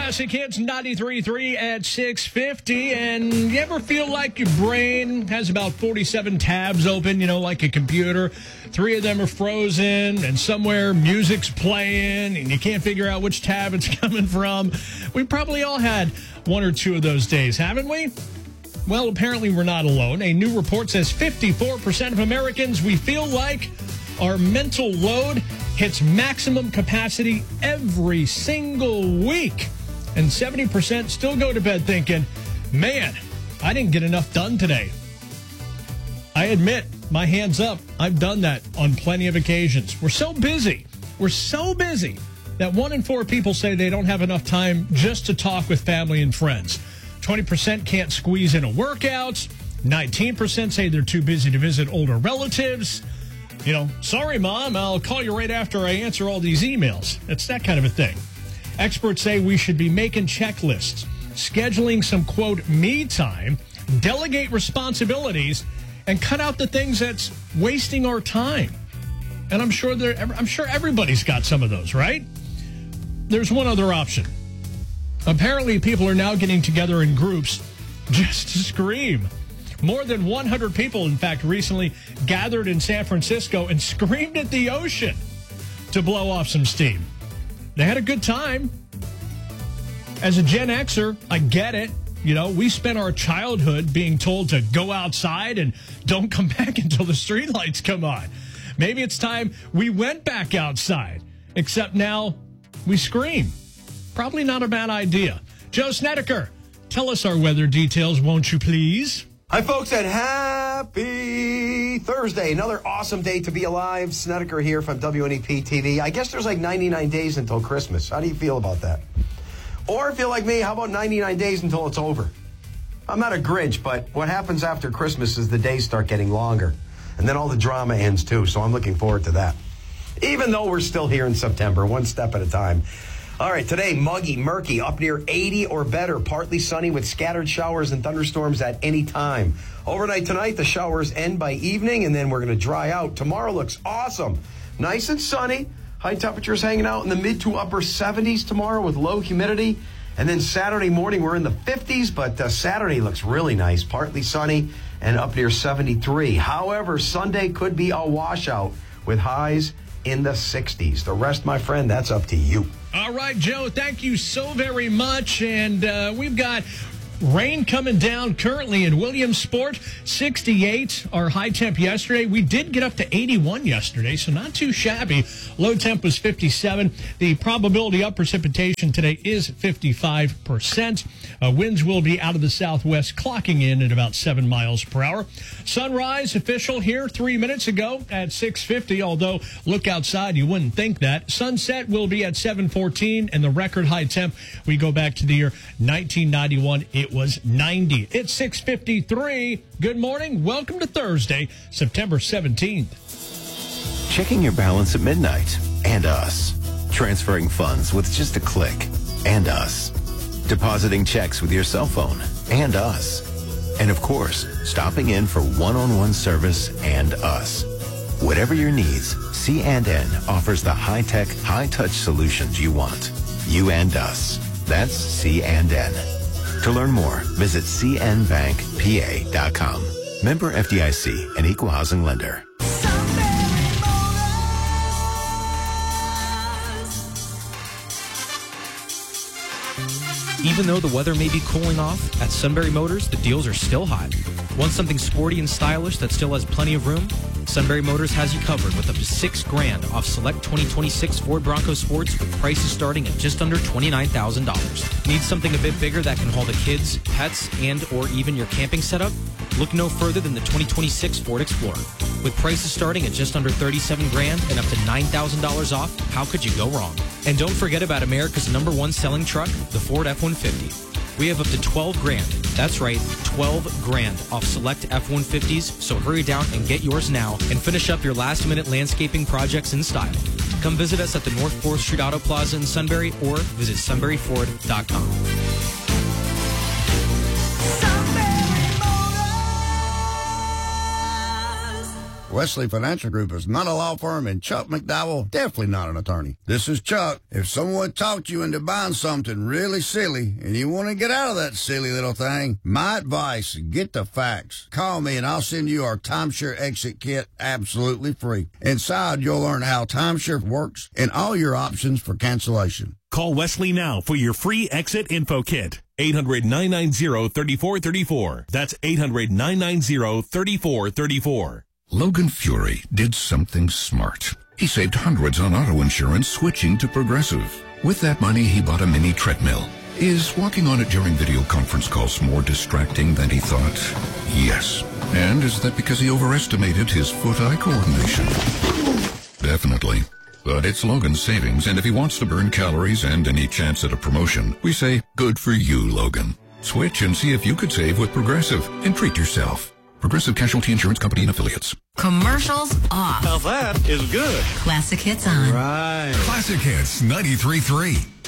Classic Hits 93.3 at 6:50. And you ever feel like your brain has about 47 tabs open, like a computer? 3 of them are frozen, and somewhere music's playing, and you can't figure out which tab it's coming from. We probably all had 1 or 2 of those days, haven't we? Well, apparently we're not alone. A new report says 54% of Americans, we feel like our mental load hits maximum capacity every single week. And 70% still go to bed thinking, man, I didn't get enough done today. I admit, my hands up, I've done that on plenty of occasions. We're so busy that 1 in 4 people say they don't have enough time just to talk with family and friends. 20% can't squeeze in a workout. 19% say they're too busy to visit older relatives. Sorry, Mom, I'll call you right after I answer all these emails. It's that kind of a thing. Experts say we should be making checklists, scheduling some, quote, me time, delegate responsibilities, and cut out the things that's wasting our time. And I'm sure everybody's got some of those, right? There's one other option. Apparently, people are now getting together in groups just to scream. More than 100 people, in fact, recently gathered in San Francisco and screamed at the ocean to blow off some steam. They had a good time. As a Gen Xer, I get it. We spent our childhood being told to go outside and don't come back until the streetlights come on. Maybe it's time we went back outside, except now we scream. Probably not a bad idea. Joe Snedeker, tell us our weather details, won't you please? Hi, folks, and happy Thursday. Another awesome day to be alive. Snedeker here from WNEP TV. I guess there's like 99 days until Christmas. How do you feel about that? Or if you're like me, how about 99 days until it's over? I'm not a Grinch, but what happens after Christmas is the days start getting longer. And then all the drama ends, too, so I'm looking forward to that. Even though we're still here in September, one step at a time. All right, today, muggy, murky, up near 80 or better. Partly sunny with scattered showers and thunderstorms at any time. Overnight tonight, the showers end by evening, and then we're going to dry out. Tomorrow looks awesome. Nice and sunny. High temperatures hanging out in the mid to upper 70s tomorrow with low humidity. And then Saturday morning, we're in the 50s, but Saturday looks really nice. Partly sunny and up near 73. However, Sunday could be a washout with highs in the 60s. The rest, my friend, that's up to you. All right, Joe, thank you so very much. And we've got rain coming down currently in Williamsport, 68, our high temp yesterday. We did get up to 81 yesterday, so not too shabby. Low temp was 57. The probability of precipitation today is 55%. Winds will be out of the southwest, clocking in at about 7 miles per hour. Sunrise official here 3 minutes ago at 6:50, although look outside, you wouldn't think that. Sunset will be at 7:14, and the record high temp, we go back to the year 1991, it was 90. It's 6:53. Good morning. Welcome to Thursday, September 17th. Checking your balance at midnight. And us. Transferring funds with just a click. And us. Depositing checks with your cell phone. And us. And of course, stopping in for one-on-one service. And us. Whatever your needs, C&N offers the high-tech, high-touch solutions you want. You and us. That's C&N. To learn more, visit cnbankpa.com. Member FDIC, an equal housing lender. Even though the weather may be cooling off, at Sunbury Motors, the deals are still hot. Want something sporty and stylish that still has plenty of room? Sunbury Motors has you covered with up to $6,000 off select 2026 Ford Bronco Sports with prices starting at just under $29,000. Need something a bit bigger that can hold the kids, pets, and or even your camping setup? Look no further than the 2026 Ford Explorer. With prices starting at just under $37,000 and up to $9,000 off, how could you go wrong? And don't forget about America's #1 selling truck, the Ford F-150. We have up to $12,000. That's right, $12,000 off select F-150s, so hurry down and get yours now and finish up your last-minute landscaping projects in style. Come visit us at the North 4th Street Auto Plaza in Sunbury or visit sunburyford.com. Wesley Financial Group is not a law firm, and Chuck McDowell definitely not an attorney. This is Chuck. If someone talked you into buying something really silly and you want to get out of that silly little thing, my advice, get the facts. Call me and I'll send you our timeshare exit kit absolutely free. Inside, you'll learn how timeshare works and all your options for cancellation. Call Wesley now for your free exit info kit. 800-990-3434. That's 800-990-3434. Logan Fury did something smart. He saved hundreds on auto insurance switching to Progressive. With that money, he bought a mini treadmill. Is walking on it during video conference calls more distracting than he thought? Yes. And is that because he overestimated his foot-eye coordination? Definitely. But it's Logan's savings, and if he wants to burn calories and any chance at a promotion, we say, good for you, Logan. Switch and see if you could save with Progressive and treat yourself. Progressive Casualty Insurance Company and Affiliates. Commercials off. Now that is good. Classic hits on. Right. Classic Hits 93.3.